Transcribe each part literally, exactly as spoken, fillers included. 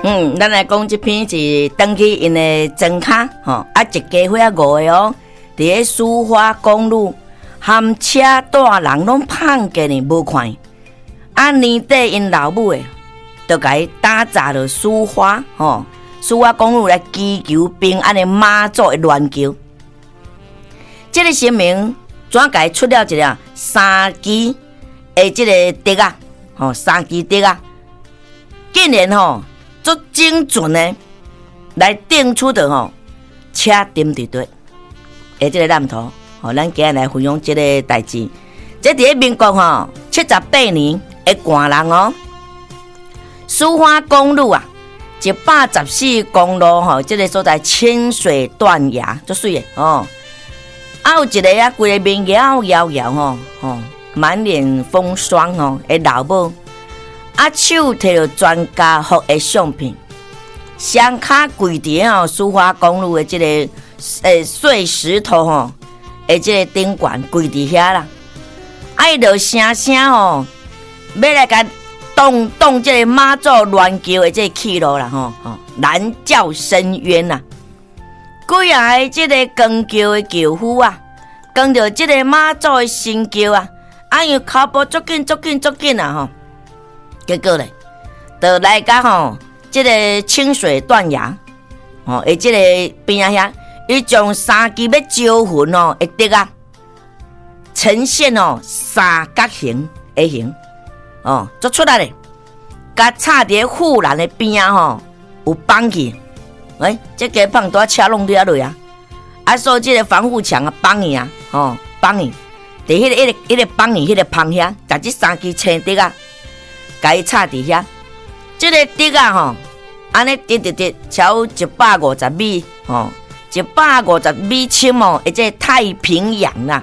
嗯，咱来讲这篇是登去因的庄卡吼，啊一家伙啊五个哦，伫个苏花公路，含车带人拢碰见呢，无看。啊年底因老母诶，就甲伊打砸了苏花吼，苏花公路来祈求平安的妈祖的銮桥。这个新闻怎甲伊出了一个三支的这个笛啊，吼三支笛啊，竟然吼。足精准的来定出的吼，车停伫对，诶，这个蓝图，吼，咱今日来分享这个代志。这伫民国吼七十八年的寒人哦，苏花公路啊，一百十四公路吼，这个所在清水断崖，足水的哦。啊，有一个啊，规个面摇摇摇吼，吼，满脸风霜吼，的老母。啊，手摕着专家福的相片，双脚跪伫吼苏花公路的这个诶碎石头吼，诶这个顶管跪伫遐啦。啊，伊就声声吼，要来甲动动这个妈祖銮桥的这个去路啦吼，吼难叫深渊啦。几啊个这个扛桥的轿夫啊，扛着这个妈祖的神轿啊，啊因脚步足紧足紧足紧啊吼。结果咧，就来甲吼，这个清水断崖，哦，诶，这个边啊遐，伊将三支要招魂哦，一滴啊，呈现哦三角形的形，哦，做出来咧，甲插伫护栏的边啊吼，有绑去，喂，这个放多车弄掉落啊，啊，所以这个防护墙啊绑伊啊，哦，绑伊，伫迄个、迄个、迄个绑伊迄个旁遐，甲这三支青滴啊。甲伊插伫遐，这个笛啊吼，安尼滴滴滴，超一百五十米吼，一百五十米深哦，而且太平洋啦。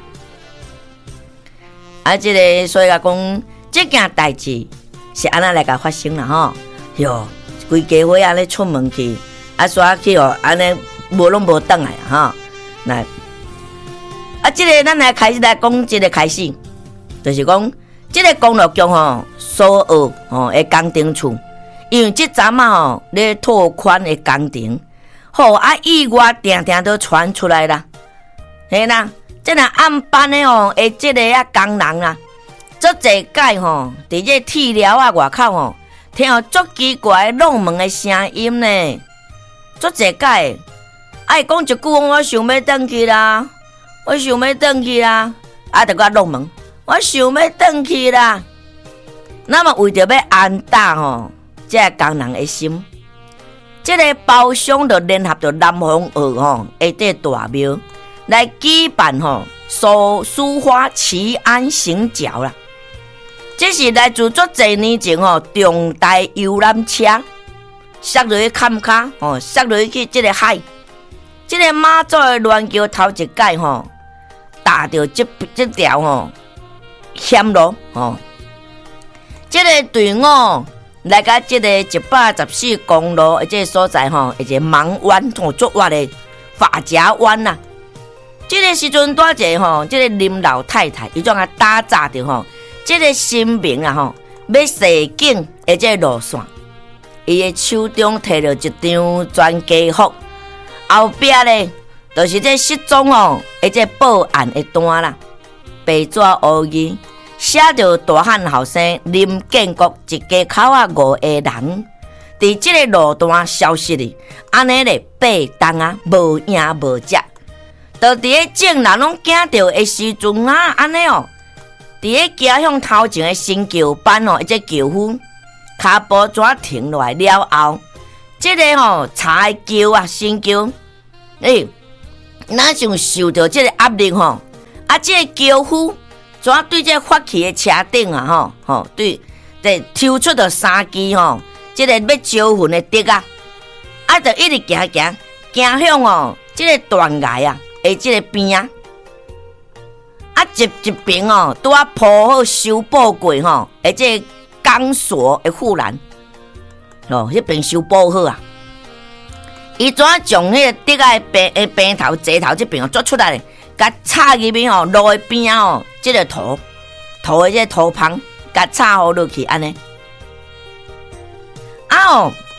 啊，这个所以讲，这件代志是安那来甲发生啦吼，哟，规家伙安尼出门去，啊，煞去哦，安尼无拢无转来啊吼，那啊，这个咱来开始来讲，这个开始，就是讲。这个公路局吼，所有吼的工程处，因为这阵啊吼咧拓宽的工程，吼啊意外定定都传出来啦，嘿啦，这若暗班的吼，诶，这个啊工人啊，足济届吼，伫这铁寮啊外口吼，听到足奇怪弄门的声音呢，足济届，爱讲一句，我想要转去啦，我想要转去啦，啊，就甲弄门。我想要转去啦，那么为着要安打吼，这个工人的心，这个包厢就联合着南方二吼，下底大庙来举办吼苏苏花祈安行脚啦。这是来自足侪年前吼重大游览车，塞落去坎卡吼，塞落去这个海，这个妈祖的銮桥头一届吼，踏着这这条吼。险路哦，这个队伍来到这个一百十四公路，这个所在吼，一个盲弯吼，足弯的发夹弯呐。这个时阵，多一个吼，这个林老太太，伊种啊打炸着吼，这个新民啊吼，要驶警的这个路线，伊的手中摕着一张专家福，后壁咧，就是这失踪哦，的这报案的单啦。白纸黑字写着大汉后生林建国一家口啊五个人，伫这个路段消失哩，安尼咧八冬啊无影无迹，就伫个众人拢惊着的时阵啊，安尼哦，伫个家乡头前的新桥班哦，这轿夫脚步怎停落来了后，这个吼查的桥啊新桥，诶、欸，哪像受到这个压力吼？啊，这个轿夫怎对这发起的车顶啊，吼吼对，对抽出着三支吼，这个要招魂的笛啊，啊，就一直行行行向哦，这个断崖啊，诶，这个边啊，啊一一边哦，拄啊铺好修补过吼，诶，这钢索的护栏，哦，迄边修补好啊，伊怎将迄个笛啊边诶边头、斜头这边哦做出来咧？甲插入面吼，路的边哦，这个土土的这个土旁，甲插好落去安尼。啊哦，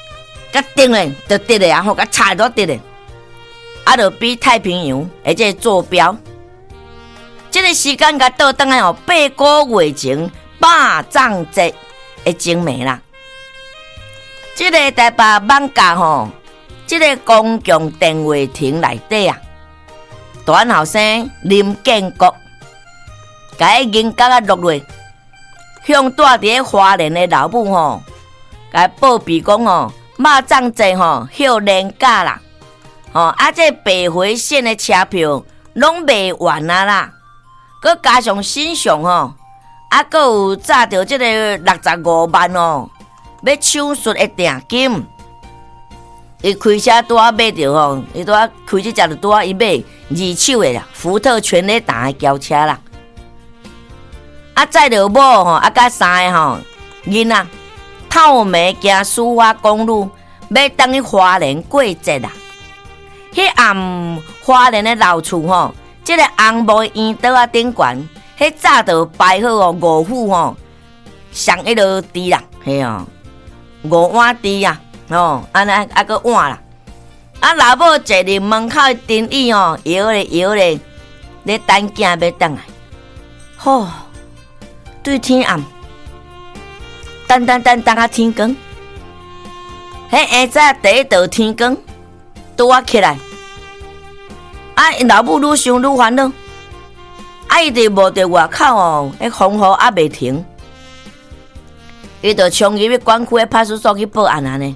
甲顶咧，就直咧啊，吼，甲踩到直咧，啊，就比太平洋而且坐标。这个时间甲倒转来哦，八个月前八藏节的前暝啦。这个台北网咖吼，这个公共电话亭内底啊，大汉后生林建国，甲伊银角啊落落，向住伫花莲的老母吼，甲报备讲吼，肉粽节吼休年假啦，吼啊这北回线的车票拢卖完啊啦，佮加上新上吼，啊佮有炸着这个六十五万哦，要抢xuất的定金。伊开车拄仔买着吼，伊拄仔开这只就拄仔伊买二手的啦，福特全力打的轿车啦。啊，载着某吼，啊，甲三个吼囡仔，透暝行苏花公路，要等去花莲过节啦。迄暗花莲的老厝吼，这个红木圆桌啊顶悬，迄早就摆好哦五虎吼，上迄落猪啦，嘿哦，五碗猪啊。哦，安尼啊个换啦，啊老母坐伫门口的藤椅哦，摇咧摇咧，咧等囝要等来。吼、哦，对天暗，等等等等啊天光，迄下早第一道天光，拄啊起来，啊老母愈想愈烦恼，啊伊伫无伫外口哦，迄风雨还袂停，伊就冲入去管区的派出所去报案安尼。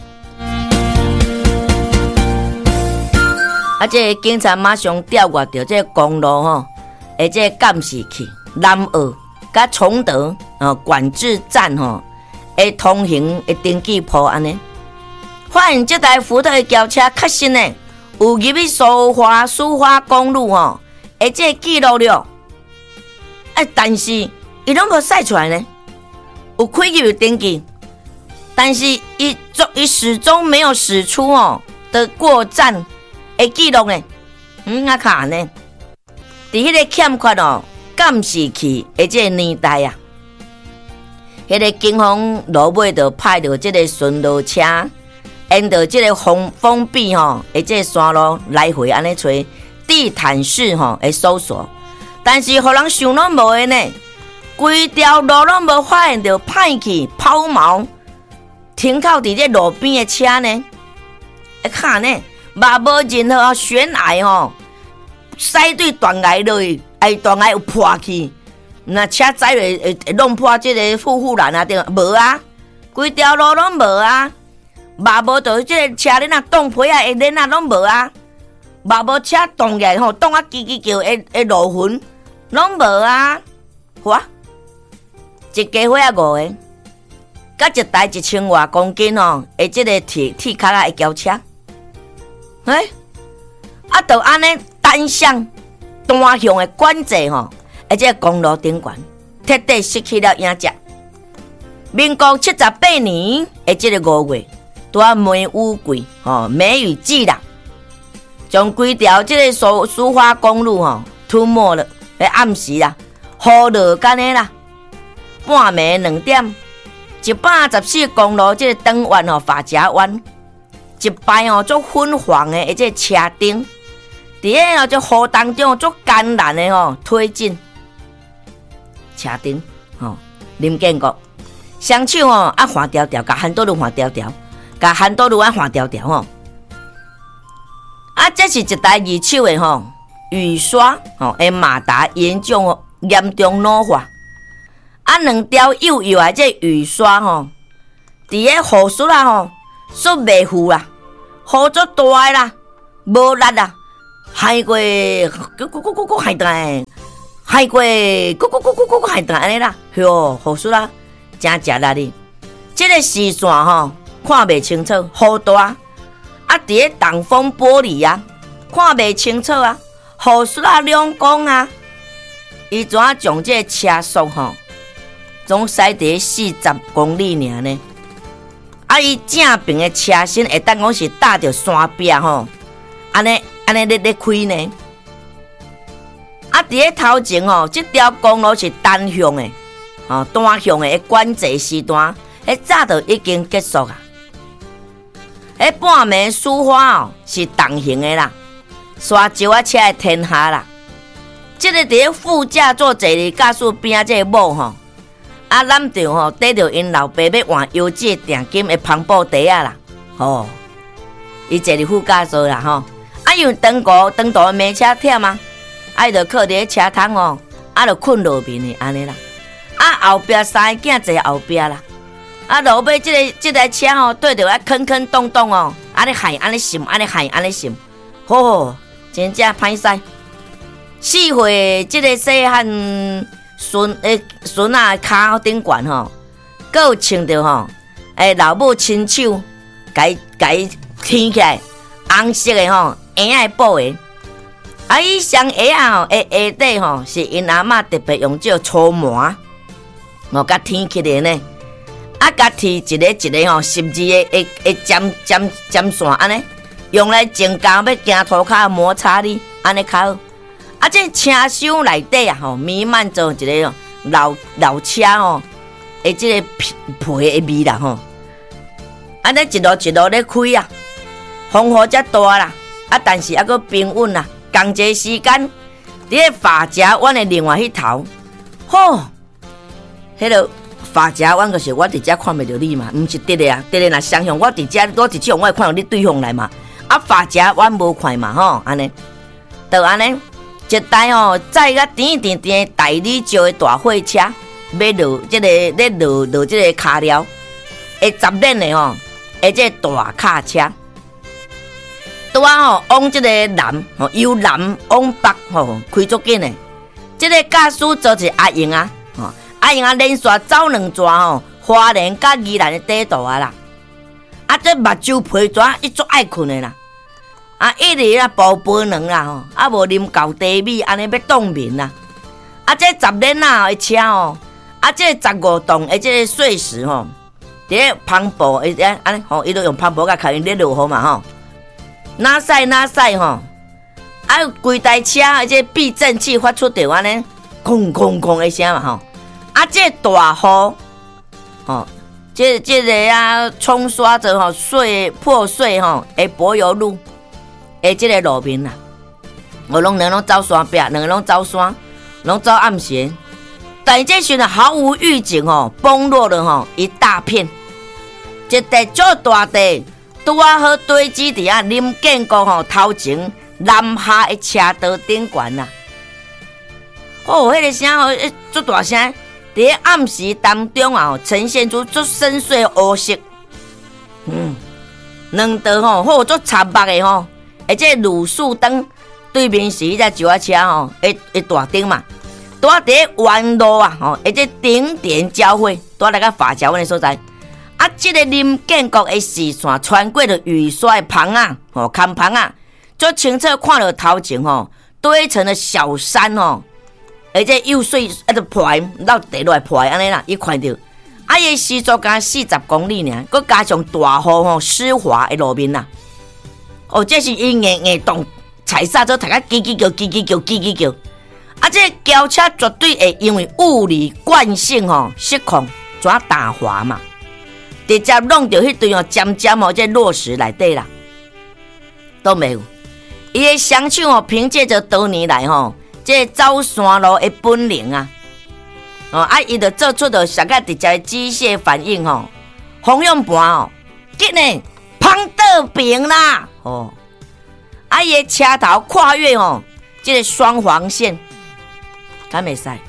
啊！这个警察马上调阅到这个公路吼，而这监视器南澳甲崇德哦管制站吼，的通行的登记簿安尼，发现这台福特的轿车确实呢有入去苏花苏花公路吼，而这记录了，哎，但是伊拢无晒出来呢，有开入去登记，但是伊伊始终没有使出哦的过站。会记录呢？嗯啊看呢？伫迄个欠缺哦监视器的这个年代啊，迄、那个警方落尾就派着这个巡逻车，沿着这个封封闭吼的这个山路来回安尼找地毯式吼的搜索，但是互人想拢无的呢，规条路拢无发现着歹去抛锚停靠伫这路边的车呢？会看呢？嘛无任何悬崖吼，驶对断崖落去，哎，断崖有破去，那车载落会会弄破这个护护栏啊？对无啊？规条路拢无啊，嘛无就这个车恁啊动皮啊，恁啊拢无啊，嘛无车动起来吼，动啊叽叽叫，会会落魂，拢无啊，哇！一家伙啊五个，甲一台一千外公斤吼，诶，这个铁铁壳啊的轿车。哎，啊，就安尼单向单向的管制吼，而且公路顶悬，彻底失去了影脚。民国七十八年的这个五月，拄啊梅雨季吼，梅雨季啦，将规条这个苏苏花公路吼涂抹了。喺暗时啦，雨落干呢啦，半暝两点，一百十四公路这个东湾吼法家湾。一排哦，足昏黄的，而且车顶，伫个哦，这雨当中足艰难的吼推进。车顶吼，林建国双手哦啊换条条，甲韩多路换条条，甲韩多路啊换条条吼。啊，这是一台二手的吼雨刷吼，诶马达严重严重老化。啊，两条幼幼的这雨刷吼，伫个雨水啊吼。说袂赴啦，雨足大啦，无力啦，海过，咕咕咕咕咕海大，海过，咕咕咕咕咕咕海大安尼啦，哟，雨水啦，真食力哩。这个视线吼看袂清楚，雨大，啊，伫个挡风玻璃啊，看袂清楚啊，雨水啊两光啊，伊怎啊将这个车速吼，总驶伫四十公里尔呢？啊！伊正边的车身会当讲是搭着山壁吼，安尼安尼咧咧开呢。啊，伫咧头前吼，这条公路是单向的，哦，单向的管制时段，迄早就已经结束啊。 迄半暝输花哦是重型的啦，刷石仔车的天下啦。即、這個伫副驾座坐伫驾駛邊仔，即個某吼，啊，咱着吼缀着因老爸要換油紙定金的篷布袋啊啦，吼，伊坐伫副駕座啦吼，啊，因為長途長途的馬車忝啊，啊，伊着靠伫車窗哦，啊，着困落面的安尼啦，啊，後壁三個囝坐後壁啦。啊，落尾即個即台車吼，對着啊坑坑洞洞哦，安尼害安尼閃，安尼害安尼閃，吼，真正歹勢。四歲即個細漢孫誒孫仔骹頂懸吼，閣有穿着吼，誒老母親手，甲伊甲伊牽起來，紅色的吼鞋仔布的，啊伊雙鞋仔吼，誒下底吼是因阿嬤特別用這粗麻，我甲天起來呢。啊，甲剃一個一個吼，十二個會會尖尖尖線安尼，用來增加要行塗骹摩擦力，安尼較好。啊，這車廂內底啊吼，彌漫着一個老老車吼，誒，這個皮皮的味啦吼。安尼一路一路咧開啊，風雨遮大啦，啊，但是還閣平穩啦。同一時間，佇個髮夾灣的另外迄頭，吼，迄個。髮夾灣就是我佇遮看袂到你嘛，毋是直的啊，直的若雙向我佇遮，我佇這樣我會看到你對方來嘛。啊，髮夾灣無看嘛吼，安尼，就安尼，一台吼載甲甜甜甜的大理石的大貨車，要落即、這個咧落落即個卡料，會十輪的吼，誒即個大卡車，拄啊吼往即個南吼由南往北吼開足緊的，即、這個駕駛座是阿英啊。啊，因啊連續走兩轉吼，花蓮甲宜蘭的底道啊啦，啊這目睭皮蛇伊足愛困的啦，啊一日啊煲飯卵啦吼，啊無啉夠茶米安尼要凍眠啦，啊這十輪啊的車吼，啊這十五棟的這個碎石吼，佇個篷布誒安尼吼，伊都用篷布甲開因咧落雨嘛吼，哪使哪使吼，啊規台車啊這避震器發出着安尼，空空空的聲嘛吼。啊，這大雨，吼，這這個啊，沖刷着吼碎破碎吼的柏油路，誒，這個路面啦，我攏兩攏走山壁，兩個攏走山，攏走暗斜，但這時呢毫無預警哦，崩落了吼一大片，一塊足大地，拄啊好堆積佇啊林建國吼頭前南下的車道頂懸啦，哦，迄個聲吼，足大聲。在暗時當中啊，呈現出足深邃的烏色，嗯，兩道吼好足慘白的吼，而且路樹燈對面是迄隻石仔車吼，一一大燈嘛，拄啊佇彎路啊吼，而且頂點交匯，拄啊來個髮夾灣的所在，啊，這個林建國的視線穿過了雨刷的棚啊，吼，看棚啊，足清澈看到頭前吼堆成的小山吼。而且又水一直破，落地落来破安尼啦，伊看到，啊伊时速才四十公里呢，佮加上大雨吼湿滑的路面啦，哦，這是伊硬硬動踩剎車，大家嘰嘰叫，嘰嘰叫，嘰嘰叫，啊，這轎車絕對會因為物理慣性吼失控，轉打滑嘛，直接弄到迄堆吼尖尖吼這落石內底啦，都沒有，伊的雙手吼憑借着多年來吼。這走山路的本領啊，哦啊，伊就做出了上個直接機械反應吼，方向盤哦，竟然碰到平啦，哦，啊，伊的車頭跨越吼，這個雙黃線，敢袂使？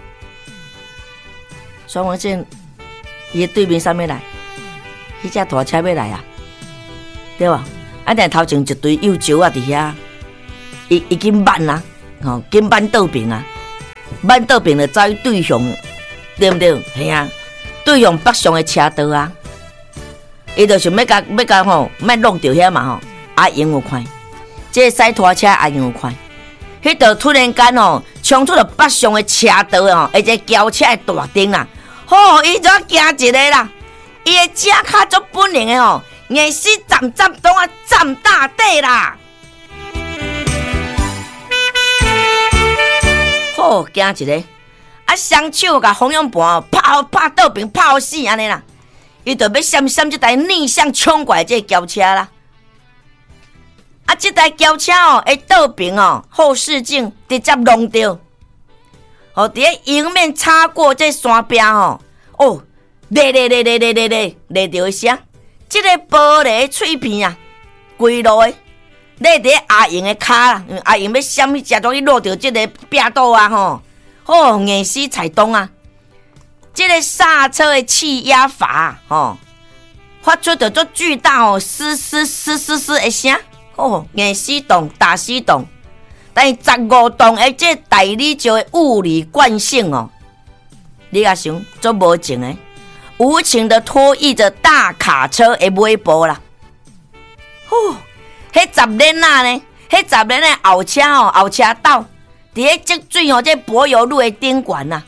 雙黃線，伊對面啥物來？迄隻大車要來啊，對吧？啊，但頭前一堆幼鳥啊，佇遐，已已經慢啦。吼，緊慢倒平啊，慢倒平就走去對向，對不對？係啊，對向北上的車道啊，伊就想要甲要甲吼，莫弄到遐嘛吼。阿英有看，這個塞拖車阿英有看，迄道突然間吼，衝出了北上的車道吼，而且轎車的大燈啦，吼，伊就驚一個啦，伊的隻腳足本能的吼，硬死站站當啊站大地啦。哦，驚一個，啊，雙手甲方向盤拍拍倒平，拍死安尼啦，伊就要閃閃這台逆向衝過來這轎車啦。 啊，这台轿车哦，会倒平哦，后视镜直接弄掉，哦，伫咧迎面擦过这山壁吼，哦，咧咧咧咧咧咧咧咧着一声，这个玻璃碎片啊，规路的，咧伫阿英的骹啦，阿英要闪去，假装去落着这个壁刀啊吼，哦，硬死踩动啊，这个刹车的气压阀吼，发出着足巨大哦，嘶嘶嘶嘶嘶的声。哦，硬死动，打死动，但是十五栋的这大理石的物理惯性哦，你也想做无情的，无情的拖曳着大卡车的尾部啦。哦，迄十年啊呢，迄十年的后车哦，后车斗伫咧积水哦，这柏油路的顶悬呐，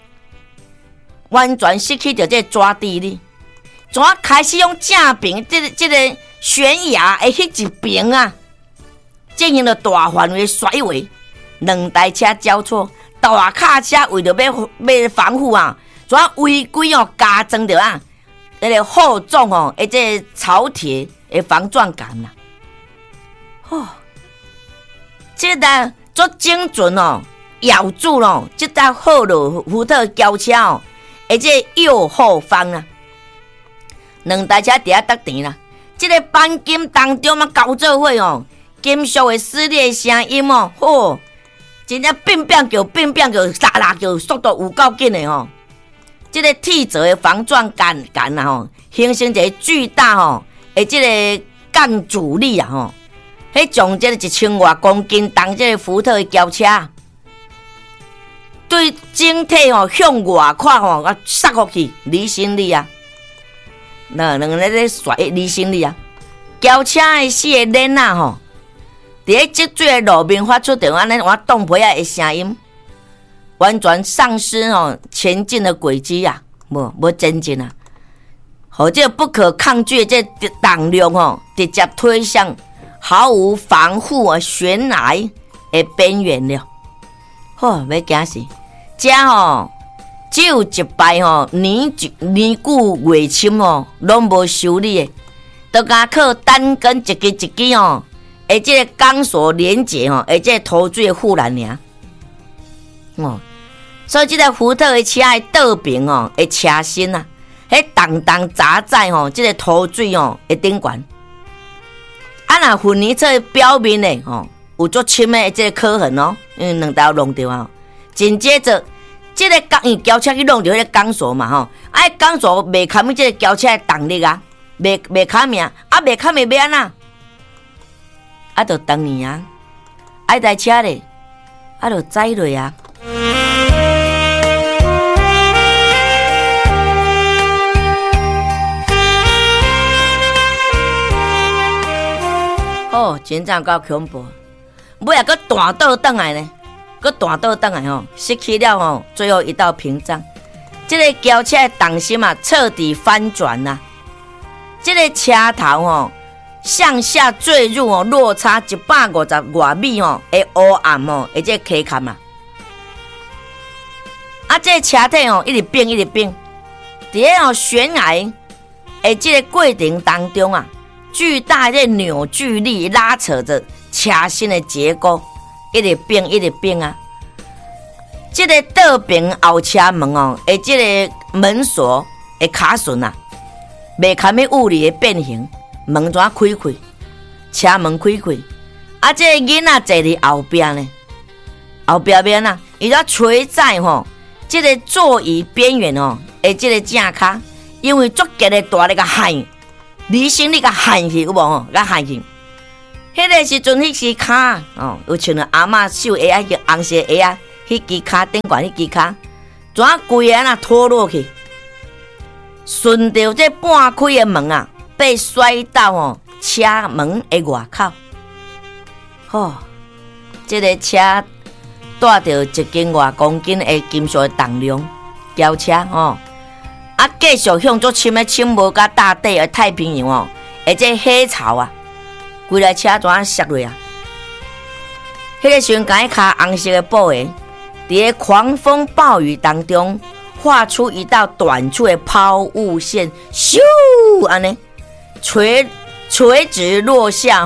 完全失去着这抓地力，怎开始用正平这个这个。悬崖的迄一边啊，进行了大范围甩尾，两台车交错，大卡车为着要要防护啊，怎违规哦加装着啊，那个厚重哦，而且朝铁的防撞杆啦、啊，哦，这台足精准哦，咬住咯，这台赫鲁福特轿车哦，而且右后方啊，两台车伫遐搭田啦。这个钣金当中嘛，交做伙哦，金属的撕裂声音哦，嚯，真正变变叫变变叫，啦啦叫，速度有够紧的哦。这个铁质的防撞杆杆啊吼，形成一个巨大吼的这个杠阻力啊吼，迄将这个一千外公斤重这个福特的轿车，对整体吼向外看吼，啊杀过去离心力啊。那两个咧甩离心力啊，轿车的四个轮啊吼，伫咧积水的路面发出着安尼我动皮啊的声音，完全丧失吼前进的轨迹啊，无无前进啊，和这不可抗拒的这重量吼，直接推向毫无防护的悬崖的边缘了。吼，要惊死，这吼。只有一摆吼，年年久月深哦，拢无修理的，都甲靠单根一支一支哦，而这个钢索连接吼，而这头水的护栏尔。哦，所以这个福特的车的倒平哦，的车身啊，迄重重砸在吼，这个头水哦的顶悬。啊，若混凝土的表面呢，吼，有足深的这个刻痕哦，因为两道弄掉啊。紧接着。这个钢，因为轿车去弄着迄个钢索嘛吼，啊，钢索袂堪这个轿车的动力啊，袂袂堪命，啊，袂堪会要安怎？啊，就当年啊，啊，台车咧，啊，就载落啊。哦，真正够恐怖，尾啊，佮大倒转来呢。佮大倒转来吼，失去了吼最后一道屏障。这个轿车的重心啊，彻底翻转呐、啊。这个车头吼向下坠入哦，落差一百五十外米哦的黑暗哦，而且溪坎啊。啊，这个车体哦一直变一直变，伫咧哦悬崖的这个过程当中啊，巨大的扭矩力拉扯着车身的结构。一直变，一直变啊！这个倒平后车门哦，诶，这个门锁的卡榫啊，袂堪咩物理的变形，门怎开开？车门开开，啊，这个囡仔坐伫后边呢，后边边啊，伊则垂在吼、哦，这个座椅边缘哦，诶，这个正卡，因为足极的大力个喊，离心力个喊去有无吼？个喊去。迄个时阵，迄支卡哦，有穿了阿嬷绣鞋啊，叫红色鞋啊，迄支卡顶悬迄支卡，怎啊规个啊拖落去，顺着这半开的门啊，被摔到哦车门的外口。吼，这个车带着一斤外公斤的金属的重量，轿车哦，啊继续向足深的深无甲大底的太平洋哦，而且黑潮啊。规台车怎啊摔落啊？迄个瞬间，卡红色的布鞋，伫咧狂风暴雨当中，画出一道短促的抛物线，咻，安尼垂垂直落下吼，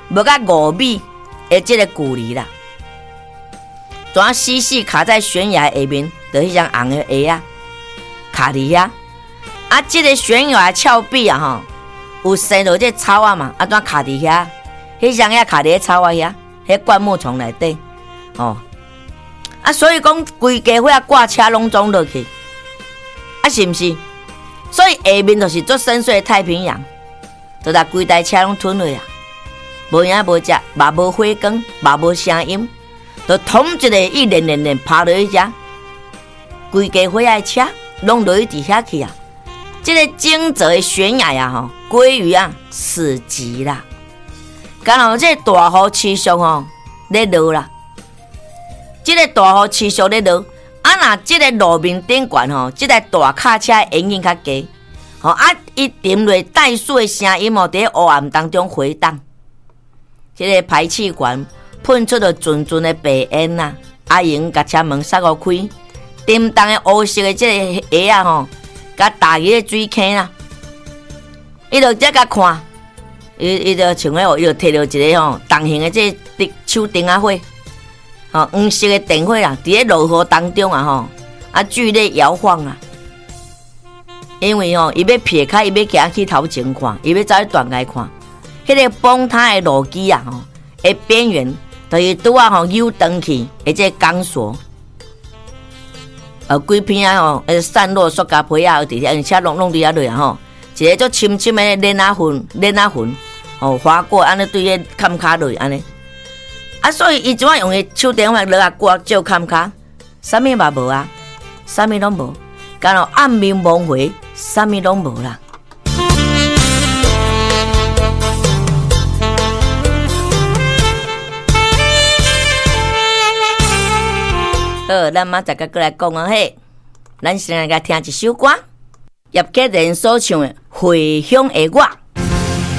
无甲五米的这个距离啦。怎啊死死卡在悬崖下面，就迄张红的鞋啊，卡伫遐。啊，这个悬崖峭壁啊，吼，有生着这草啊嘛，啊，怎卡伫遐？迄张遐卡伫草啊遐，迄灌木丛内底，哦，啊，所以讲规家伙啊挂车拢总落去，啊，是毋是？所以下面就是足深邃的太平洋，就把规台车拢吞落啊，无影无食，嘛无火光，嘛无声音，就统一个一连连连爬落去遮，规家伙的车拢落去伫遐去啊！这个荆泽的悬崖啊，吼，归于啊死寂啦。刚好这大雨持续吼咧落啦，这个大雨持续咧落，啊那这个路面顶悬吼，这个大卡车的引擎较低，吼啊伊沉落怠速的声音哦，伫黑暗当中回荡。这个排气管喷出了阵阵的白烟呐，阿英甲车门塞互开，沉重的乌色的这个鞋啊吼。甲大鱼的水坑啦，伊就只甲看，伊伊就像迄哦，伊就摕着一个吼重型的这手灯啊火，吼黄色的电火啦，伫咧落雨当中啊吼，啊剧烈摇晃啊，因为吼伊要撇开，伊要行去头前看，伊要走去断崖看，迄、那个崩塌的路基啊吼，的边缘就是拄啊吼扭断去，而且钢索。呃，规片啊吼，呃，散落塑胶皮啊，伫遐，而且弄弄伫遐落啊吼，一个足深深的链仔痕，链仔痕，吼划过安尼对迄坎骹落安尼，啊，所以伊怎啊用个手电话落啊刮照坎骹，啥物嘛无啊，啥物拢无，干咯暗暝梦回，啥物拢无啦。好，咱马再个过来讲啊嘿，咱先来个听一首歌，叶启田所唱的《回乡的我》。